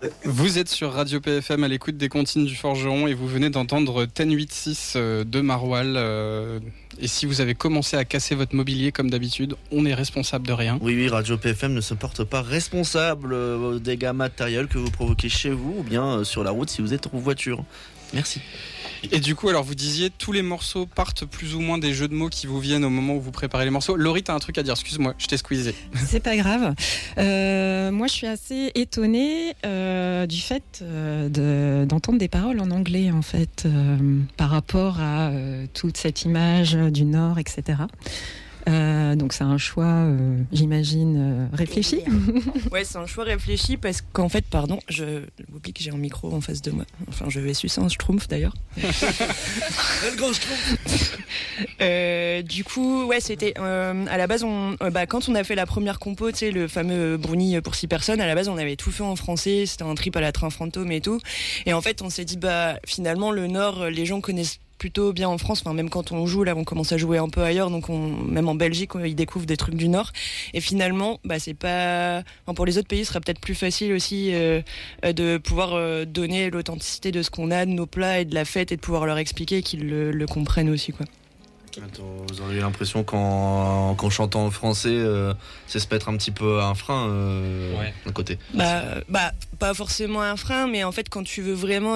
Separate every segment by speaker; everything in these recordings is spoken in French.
Speaker 1: Vous êtes sur Radio PFM à l'écoute des Comptines du Forgeron et vous venez d'entendre 1086 de Marwal. Et si vous avez commencé à casser votre mobilier comme d'habitude, on est responsable de rien.
Speaker 2: Oui, Radio PFM ne se porte pas responsable aux dégâts matériels que vous provoquez chez vous ou bien sur la route si vous êtes en voiture. Merci.
Speaker 1: Et du coup, alors vous disiez, tous les morceaux partent plus ou moins des jeux de mots qui vous viennent au moment où vous préparez les morceaux. Laurie, t'as un truc à dire, excuse-moi, je t'ai squeezé.
Speaker 3: C'est pas grave. Moi, je suis assez étonnée du fait d'entendre des paroles en anglais, en fait, par rapport à toute cette image du Nord, etc. Donc c'est un choix, j'imagine, réfléchi.
Speaker 4: Ouais, c'est un choix réfléchi parce qu'en fait, je m'oublie que j'ai un micro en face de moi. Enfin, je vais sucer un schtroumpf d'ailleurs.
Speaker 2: Le gros schtroumpf.
Speaker 4: Du coup, ouais, c'était à la base, quand on a fait la première compo, tu sais, le fameux brownie pour 6 personnes, à la base, on avait tout fait en français. C'était un trip à la train fantôme et tout. Et en fait, on s'est dit, finalement, le Nord, les gens connaissent plutôt bien en France, enfin même quand on joue là, on commence à jouer un peu ailleurs, donc même en Belgique, ils découvrent des trucs du Nord. Et finalement, c'est pas, pour les autres pays, ce sera peut-être plus facile aussi de pouvoir donner l'authenticité de ce qu'on a, de nos plats et de la fête, et de pouvoir leur expliquer qu'ils le comprennent aussi, quoi.
Speaker 2: Attends, vous auriez l'impression qu'en chantant en français, c'est se mettre un petit peu un frein d'un côté.
Speaker 4: Pas forcément un frein, mais en fait, quand tu veux vraiment,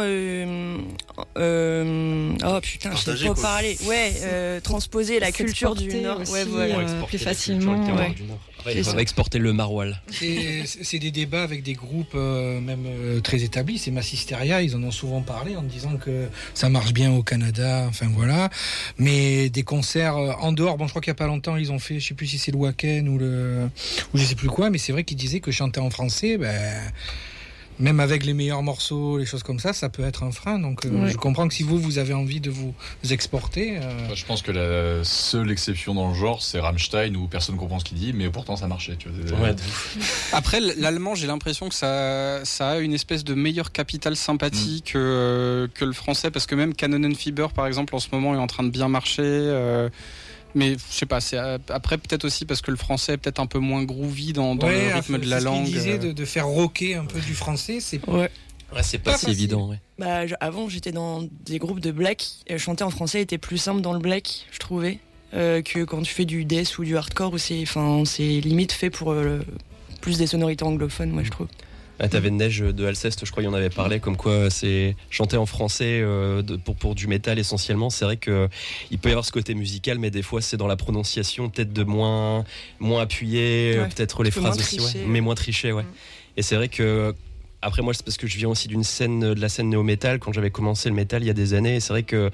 Speaker 4: oh putain, je sais pas parler. Ouais, transposer la culture du Nord,
Speaker 3: aussi,
Speaker 4: ouais, voilà,
Speaker 3: plus facilement.
Speaker 5: Ouais. Il va exporter le Marwal.
Speaker 6: C'est des débats avec des groupes même très établis. C'est Massisteria, ils en ont souvent parlé en disant que ça marche bien au Canada, enfin voilà. Mais des concerts en dehors, je crois qu'il y a pas longtemps, ils ont fait, je sais plus si c'est le Wacken ou je sais plus quoi, mais c'est vrai qu'ils disaient que chanter en français, même avec les meilleurs morceaux, les choses comme ça peut être un frein. Donc je comprends que si vous avez envie de vous exporter...
Speaker 7: Je pense que la seule exception dans le genre, c'est Rammstein, où personne ne comprend ce qu'il dit, mais pourtant ça marchait. Tu vois.
Speaker 1: Ouais. Après, l'allemand, j'ai l'impression que ça a une espèce de meilleur capital sympathie que le français, parce que même Kanonenfieber, par exemple, en ce moment, est en train de bien marcher... mais je sais pas, c'est après peut-être aussi parce que le français est peut-être un peu moins groovy dans le rythme de la langue.
Speaker 6: C'est ce qu'il disait, de faire rocker un peu du français, c'est
Speaker 5: c'est pas si évident. Ouais.
Speaker 4: Avant, j'étais dans des groupes de black. Chanter en français était plus simple dans le black, je trouvais, que quand tu fais du death ou du hardcore, où c'est limite fait pour plus des sonorités anglophones, moi je trouve.
Speaker 5: T'avais Neige de Alceste, je crois qu'il en avait parlé, comme quoi c'est chanter en français pour du métal essentiellement. C'est vrai que il peut y avoir ce côté musical, mais des fois c'est dans la prononciation peut-être de moins appuyé, peut-être les phrases aussi, mais moins triché, ouais. Et c'est vrai que après moi c'est parce que je viens aussi de la scène néo-métal quand j'avais commencé le métal il y a des années, et c'est vrai que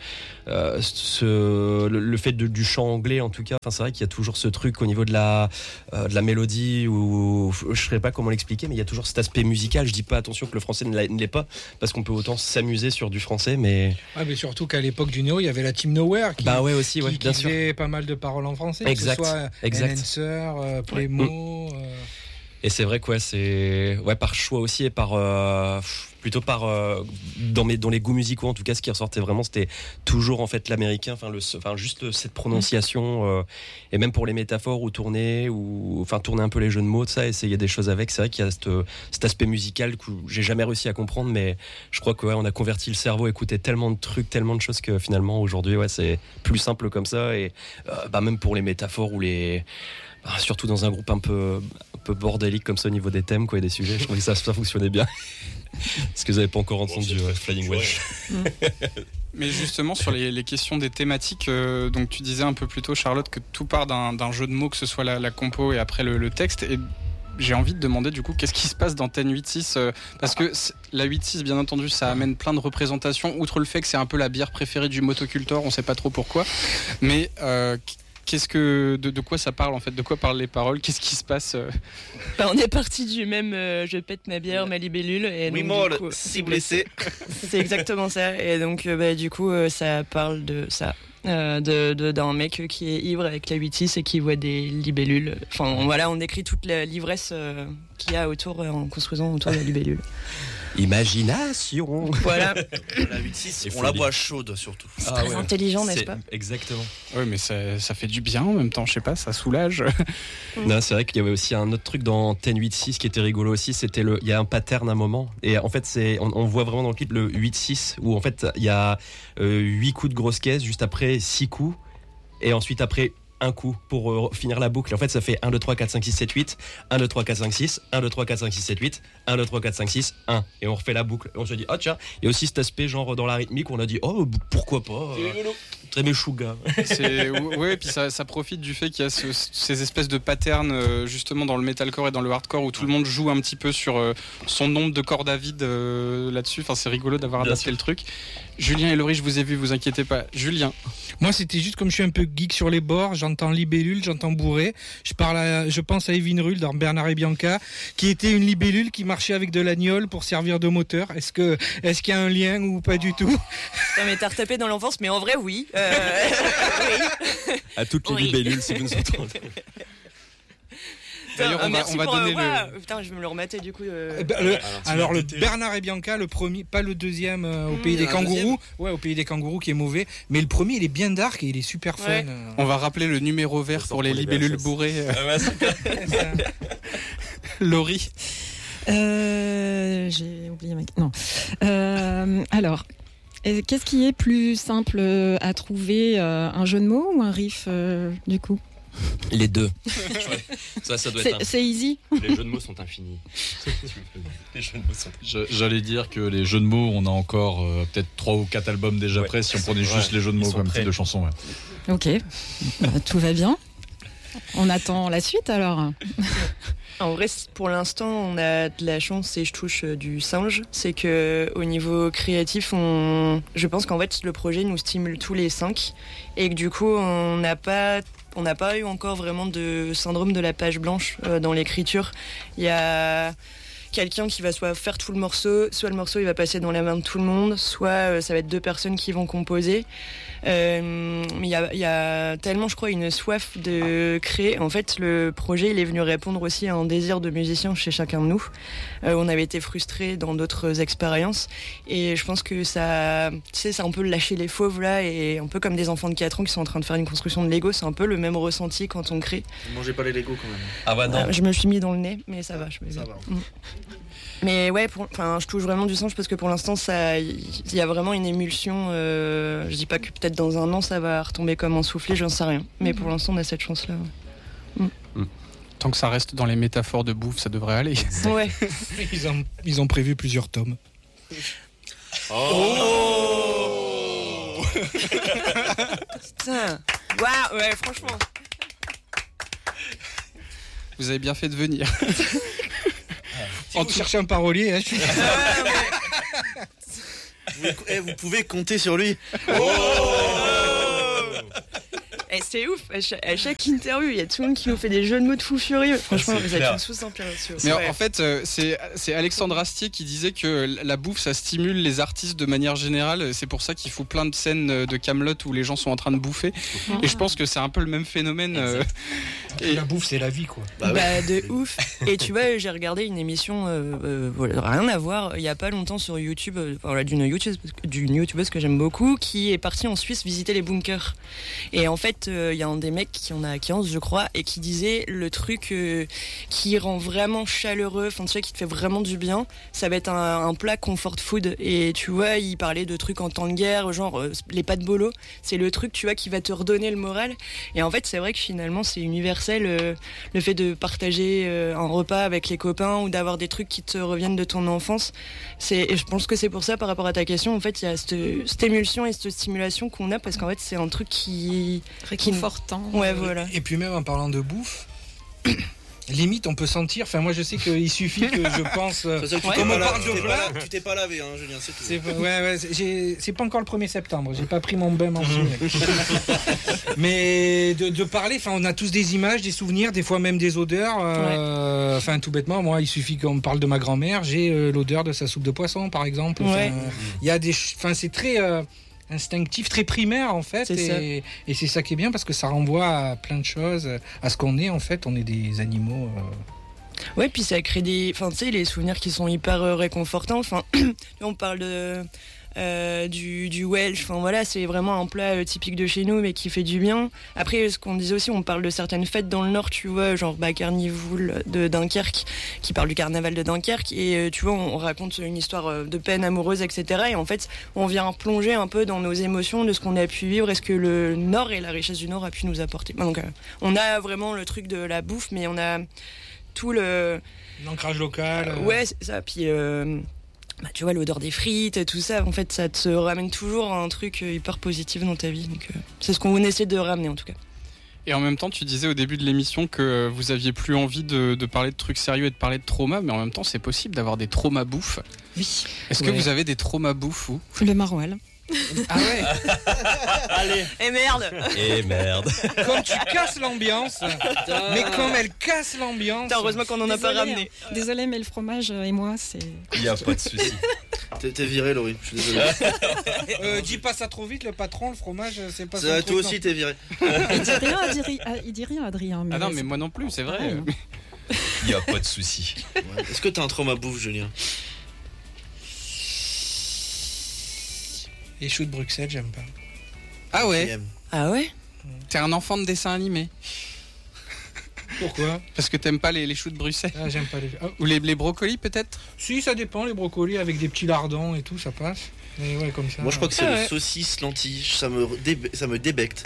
Speaker 5: le fait du chant anglais en tout cas, c'est vrai qu'il y a toujours ce truc au niveau de la mélodie, ou je sais pas comment l'expliquer, mais il y a toujours cet aspect musical. Je dis pas attention que le français ne l'est pas, parce qu'on peut autant s'amuser sur du français, mais
Speaker 6: mais surtout qu'à l'époque du néo il y avait la Team Nowhere qui faisait pas mal de paroles en français,
Speaker 5: exact,
Speaker 6: que ce soit Enhancer, Playmo.
Speaker 5: Et c'est vrai que c'est par choix aussi, et plutôt dans les goûts musicaux en tout cas, ce qui ressortait vraiment c'était toujours en fait l'américain, juste cette prononciation, et même pour les métaphores ou tourner un peu les jeux de mots de ça, essayer des choses avec. C'est vrai qu'il y a cet aspect musical que j'ai jamais réussi à comprendre, mais je crois que on a converti le cerveau, écouter tellement de trucs, tellement de choses que finalement aujourd'hui c'est plus simple comme ça. Et même pour les métaphores ou surtout dans un groupe un peu bordélique comme ça au niveau des thèmes et des sujets, je trouvais que ça fonctionnait bien. Est-ce que vous n'avez pas encore entendu Flying Wedge?
Speaker 1: Mais justement sur les questions des thématiques, donc tu disais un peu plus tôt, Charlotte, que tout part d'un jeu de mots, que ce soit la compo et après le texte. Et j'ai envie de demander du coup qu'est-ce qui se passe dans 1086, parce que la 8-6 bien entendu ça amène plein de représentations, outre le fait que c'est un peu la bière préférée du motoculteur, on sait pas trop pourquoi, mais de quoi ça parle en fait, de quoi parlent les paroles, qu'est-ce qui se passe
Speaker 4: on est parti du même je pète ma bière, ma libellule, et
Speaker 2: oui,
Speaker 4: donc,
Speaker 2: si blessé.
Speaker 4: C'est exactement ça, et donc du coup ça parle de ça. d'un mec qui est ivre avec la 8-6 et qui voit des libellules. Enfin voilà, on décrit toute l'ivresse qu'il y a autour en construisant autour de la libellule.
Speaker 5: Imagination.
Speaker 4: Voilà.
Speaker 2: La 8-6, on la boit chaude surtout.
Speaker 4: C'est très intelligent, n'est-ce pas?
Speaker 5: Exactement.
Speaker 1: Oui, mais ça fait du bien en même temps, je sais pas, ça soulage.
Speaker 5: Non, c'est vrai qu'il y avait aussi un autre truc dans Ten 8-6 qui était rigolo aussi, c'était il y a un pattern à un moment, et en fait on voit vraiment dans le clip le 8-6 où en fait il y a 8 coups de grosse caisse, juste après 6 coups, et ensuite après un coup pour finir la boucle. En fait, ça fait 1, 2, 3, 4, 5, 6, 7, 8, 1, 2, 3, 4, 5, 6, 1, 2, 3, 4, 5, 6, 7, 8, 1, 2, 3, 4, 5, 6, 1. Et on refait la boucle. Et on se dit, oh tiens, il y a aussi cet aspect genre dans la rythmique où on a dit, oh pourquoi pas. Très méchouga.
Speaker 1: Ouais, et puis ça profite du fait qu'il y a ces espèces de patterns justement dans le metalcore et dans le hardcore où tout le monde joue un petit peu sur son nombre de cordes à vide là-dessus. Enfin, c'est rigolo d'avoir adapté le truc. Julien et Laurie, je vous ai vu, vous inquiétez pas. Julien.
Speaker 6: Moi, c'était juste comme je suis un peu geek sur les bords, j'entends libellule, j'entends bourré. Je pense à Evin Rull dans Bernard et Bianca, qui était une libellule qui marchait avec de l'agnole pour servir de moteur. Est-ce qu'il y a un lien ou pas du tout?
Speaker 4: Putain, mais t'as retapé dans l'enfance, mais en vrai, oui. Oui.
Speaker 5: À toutes les libellules, si vous nous entendez.
Speaker 1: D'ailleurs, on va donner le.
Speaker 4: Putain, je vais me le remater du coup.
Speaker 6: Alors le Bernard et Bianca, le premier, pas le deuxième au pays des kangourous. Ouais, au pays des kangourous qui est mauvais. Mais le premier, il est bien dark et il est super fun.
Speaker 4: Ouais.
Speaker 1: On va rappeler le numéro vert pour les libellules bourrées. Laurie.
Speaker 3: J'ai oublié non. Alors, qu'est-ce qui est plus simple à trouver, un jeu de mots ou un riff du coup?
Speaker 5: Les deux. Ça doit être
Speaker 3: c'est easy.
Speaker 5: Les jeux de mots sont infinis. Les jeux de mots sont...
Speaker 7: J'allais dire que les jeux de mots, on a encore peut-être 3 ou 4 albums déjà prêts si on prenait juste les jeux de mots comme type de chanson. Ouais.
Speaker 3: Ok, tout va bien. On attend la suite alors.
Speaker 4: En vrai, pour l'instant, on a de la chance et je touche du singe. C'est que au niveau créatif, je pense qu'en fait, le projet nous stimule tous les 5 et que du coup, on n'a pas eu encore vraiment de syndrome de la page blanche dans l'écriture. Il y a quelqu'un qui va soit faire tout le morceau, soit le morceau il va passer dans la main de tout le monde, soit ça va être 2 personnes qui vont composer. Mais il y a tellement, je crois, une soif de créer. En fait, le projet, il est venu répondre aussi à un désir de musicien chez chacun de nous. On avait été frustrés dans d'autres expériences. Et je pense que ça, tu sais, c'est un peu lâcher les fauves là, et un peu comme des enfants de 4 ans qui sont en train de faire une construction de Lego. C'est un peu le même ressenti quand on crée.
Speaker 2: Ne mangez pas les Lego quand même.
Speaker 5: Ah bah non.
Speaker 4: Je me suis mis dans le nez, mais ça va.
Speaker 2: Ça va.
Speaker 4: Mais ouais, je touche vraiment du singe parce que pour l'instant, il y a vraiment une émulsion. Je dis pas que peut-être dans un an, ça va retomber comme un soufflé, j'en sais rien. Mais pour l'instant, on a cette chance-là. Ouais.
Speaker 1: Tant que ça reste dans les métaphores de bouffe, ça devrait aller.
Speaker 4: Ouais.
Speaker 6: Ils ont prévu plusieurs tomes.
Speaker 4: Oh Putain. Waouh, ouais, franchement.
Speaker 1: Vous avez bien fait de venir.
Speaker 6: Si vous cherchez un parolier, je suis...
Speaker 2: vous pouvez compter sur lui.
Speaker 4: C'est ouf, à chaque interview, il y a tout le monde qui nous fait des jeux de mots de fou furieux. Franchement, vous êtes tous inspiration.
Speaker 1: Mais en fait, c'est Alexandre Astier qui disait que la bouffe, ça stimule les artistes de manière générale. C'est pour ça qu'il faut plein de scènes de Kaamelott où les gens sont en train de bouffer. Et je pense que c'est un peu le même phénomène.
Speaker 6: Et la bouffe, c'est la vie, quoi.
Speaker 4: De ouf. Et tu vois, j'ai regardé une émission, rien à voir, il y a pas longtemps sur YouTube, d'une YouTubeuse que j'aime beaucoup, qui est partie en Suisse visiter les bunkers. Et en fait, il y a un des mecs qui en a 15, je crois, et qui disait le truc qui rend vraiment chaleureux, enfin tu sais, qui te fait vraiment du bien, ça va être un plat comfort food. Et tu vois, il parlait de trucs en temps de guerre, genre les pâtes bolo, c'est le truc, tu vois, qui va te redonner le moral. Et en fait, c'est vrai que finalement, c'est universel, le fait de partager un repas avec les copains ou d'avoir des trucs qui te reviennent de ton enfance. Et je pense que c'est pour ça, par rapport à ta question, en fait, il y a cette émulsion et cette stimulation qu'on a, parce qu'en fait, c'est un truc qui
Speaker 3: réconfortant.
Speaker 4: Ouais, voilà.
Speaker 6: Et puis même en parlant de bouffe, limite on peut sentir, enfin moi je sais qu'il suffit que je pense comme on parle de plat,
Speaker 2: tu t'es pas lavé, hein, Julien, c'est tout.
Speaker 6: C'est pas encore le 1er septembre, j'ai pas pris mon bain mensuel. Mais de parler, enfin on a tous des images, des souvenirs, des fois même des odeurs, enfin tout bêtement, moi il suffit qu'on me parle de ma grand-mère, j'ai l'odeur de sa soupe de poisson par exemple. Il y a des, enfin c'est très instinctif, très primaire en fait. Et c'est ça qui est bien parce que ça renvoie à plein de choses, à ce qu'on est en fait. On est des animaux.
Speaker 4: Ouais, puis ça crée les souvenirs qui sont hyper réconfortants. Enfin, on parle du Welsh. Enfin voilà, c'est vraiment un plat typique de chez nous, mais qui fait du bien. Après, ce qu'on disait aussi, on parle de certaines fêtes dans le Nord, tu vois, genre Carnival de Dunkerque, qui parle du carnaval de Dunkerque. Et tu vois, on raconte une histoire de peine amoureuse, etc. Et en fait, on vient plonger un peu dans nos émotions, de ce qu'on a pu vivre, et ce que le Nord et la richesse du Nord a pu nous apporter. Donc, on a vraiment le truc de la bouffe, mais on a tout
Speaker 6: l'ancrage local.
Speaker 4: Ouais, c'est ça. Puis tu vois, l'odeur des frites, tout ça, en fait, ça te ramène toujours à un truc hyper positif dans ta vie. Donc, c'est ce qu'on essaie de ramener, en tout cas.
Speaker 1: Et en même temps, tu disais au début de l'émission que vous aviez plus envie de parler de trucs sérieux et de parler de trauma, mais en même temps, c'est possible d'avoir des traumas bouffe.
Speaker 3: Oui.
Speaker 1: Est-ce que vous avez des traumas bouffe ou
Speaker 3: Le maroilles.
Speaker 6: Ah ouais.
Speaker 5: Allez.
Speaker 4: Et merde.
Speaker 6: Comme tu casses l'ambiance. Mais comme elle casse l'ambiance.
Speaker 4: Heureusement qu'on en a pas ramené.
Speaker 3: Désolée, mais le fromage et moi, c'est...
Speaker 5: Il n'y a pas de souci.
Speaker 2: T'es viré, Laurie, je suis désolé.
Speaker 6: Dis pas ça trop vite, le patron, le fromage, c'est pas
Speaker 2: ça.
Speaker 6: Ça.
Speaker 2: Toi aussi, t'es viré.
Speaker 3: Il dit rien, Adrien.
Speaker 1: Ah non, mais moi non plus, c'est vrai.
Speaker 5: Il n'y a pas de souci.
Speaker 2: Ouais. Est-ce que t'as un trauma bouffe, Julien?
Speaker 6: Les choux de Bruxelles, j'aime pas.
Speaker 1: Ah ouais.
Speaker 4: Ah ouais.
Speaker 1: T'es un enfant de dessin animé.
Speaker 6: Pourquoi?
Speaker 1: Parce que t'aimes pas les choux de Bruxelles.
Speaker 6: Ah, j'aime pas les...
Speaker 1: Ou les brocolis peut-être.
Speaker 6: Si, ça dépend, les brocolis avec des petits lardons et tout, ça passe. Mais ouais, comme ça.
Speaker 2: Moi, je crois que c'est le saucisse lentille. Ça me débecte.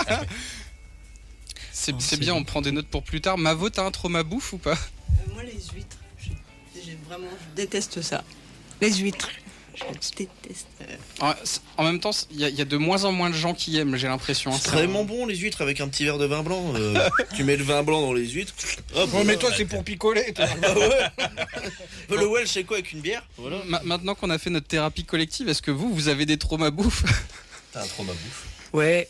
Speaker 1: C'est bien, on prend des notes pour plus tard. Mavo, t'as un trauma bouffe ou pas?
Speaker 8: Moi, les huîtres, je déteste ça. Les huîtres, je déteste.
Speaker 1: En même temps, il y a de moins en moins de gens qui aiment, j'ai l'impression.
Speaker 2: C'est vraiment bon, les huîtres, avec un petit verre de vin blanc. Tu mets le vin blanc dans les huîtres.
Speaker 6: Hop, mais toi, c'est pour picoler. Toi.
Speaker 2: Le Welsh, c'est quoi, avec une bière? Voilà.
Speaker 1: Maintenant qu'on a fait notre thérapie collective, est-ce que vous avez des traumas bouffe?
Speaker 5: T'as un trauma bouffe?
Speaker 4: Ouais.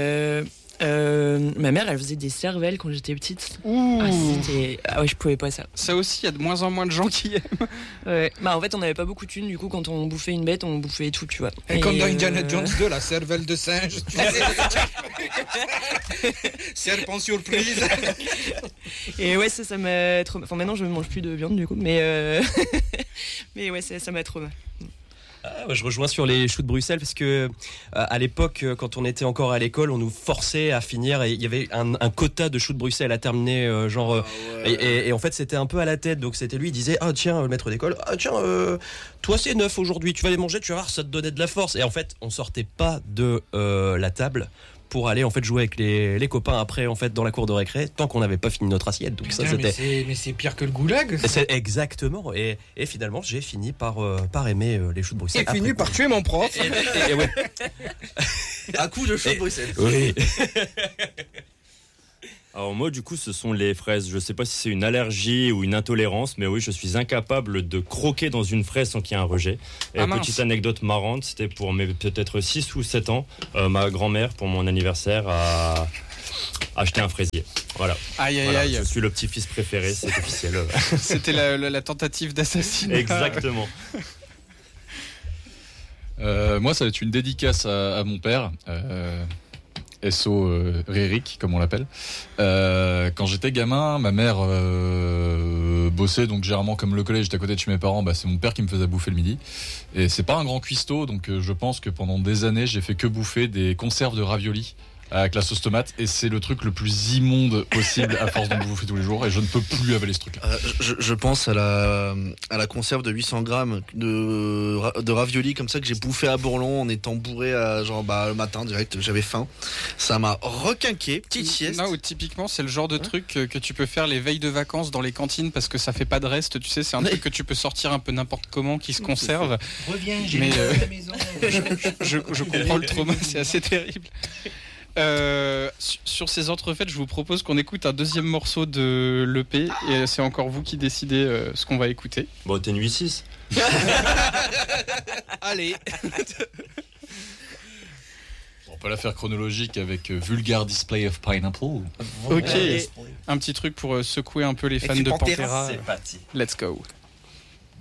Speaker 4: Ma mère, elle faisait des cervelles quand j'étais petite. Ah ouais, je pouvais pas ça.
Speaker 1: Ça aussi, il y a de moins en moins de gens qui aiment.
Speaker 4: Ouais. Bah en fait, on n'avait pas beaucoup de thunes, du coup, quand on bouffait une bête, on bouffait tout, tu vois.
Speaker 6: Et comme dans Indiana Jones 2, la cervelle de singe. Serpent surprise.
Speaker 4: Et ouais, ça m'a trop. Enfin, maintenant, je ne mange plus de viande, du coup, mais mais ouais, ça m'a trop mal.
Speaker 5: Je rejoins sur les choux de Bruxelles parce que à l'époque, quand on était encore à l'école, on nous forçait à finir et il y avait un quota de choux de Bruxelles à terminer, et en fait c'était un peu à la tête. Donc c'était lui, il disait tiens, le maître d'école, toi c'est 9 aujourd'hui, tu vas les manger, tu vas voir, ça te donnait de la force. Et en fait on sortait pas de la table pour aller en fait jouer avec les copains après en fait dans la cour de récré tant qu'on n'avait pas fini notre assiette. Donc
Speaker 6: putain,
Speaker 5: ça c'était
Speaker 6: mais c'est pire que le goulag.
Speaker 5: C'est exactement, et finalement j'ai fini par aimer les choux de Bruxelles.
Speaker 6: Et fini par tuer mon prof.
Speaker 5: Et ouais.
Speaker 2: À coup de choux de Bruxelles.
Speaker 5: Oui.
Speaker 9: Alors moi du coup ce sont les fraises. Je sais pas si c'est une allergie ou une intolérance, mais oui, je suis incapable de croquer dans une fraise sans qu'il y ait un rejet. Et petite anecdote marrante, c'était pour mes peut-être 6 ou 7 ans, ma grand-mère pour mon anniversaire a acheté un fraisier. Voilà.
Speaker 1: Aïe.
Speaker 9: Je suis le petit-fils préféré, c'est officiel.
Speaker 1: C'était la tentative d'assassinat.
Speaker 9: Exactement.
Speaker 7: Moi ça va être une dédicace à mon père. SO Ririk, comme on l'appelle. Quand j'étais gamin, ma mère bossait, donc généralement comme le collège était à côté de chez mes parents, c'est mon père qui me faisait bouffer le midi. Et c'est pas un grand cuistot, donc je pense que pendant des années, j'ai fait que bouffer des conserves de raviolis avec la sauce tomate, et c'est le truc le plus immonde possible à force d'en bouffer tous les jours, et je ne peux plus avaler ce truc-là.
Speaker 2: Je pense à la conserve de 800 grammes de raviolis comme ça que j'ai bouffé à Bourlon en étant bourré le matin direct, j'avais faim. Ça m'a requinqué, petite sieste.
Speaker 1: Non, typiquement c'est le genre de truc que tu peux faire les veilles de vacances dans les cantines parce que ça fait pas de reste, tu sais, c'est un truc que tu peux sortir un peu n'importe comment, qui se conserve.
Speaker 6: Reviens, j'ai à la maison.
Speaker 1: Je comprends le trauma, c'est assez terrible. Sur ces entrefaites, je vous propose qu'on écoute un deuxième morceau de l'EP, et c'est encore vous qui décidez ce qu'on va écouter.
Speaker 9: Bon, t'es nuit 6.
Speaker 1: Allez.
Speaker 7: On peut la faire chronologique avec Vulgar Display of Pineapple.
Speaker 1: Ok, un petit truc pour secouer un peu les fans de Pantera.
Speaker 5: C'est parti.
Speaker 1: Let's go.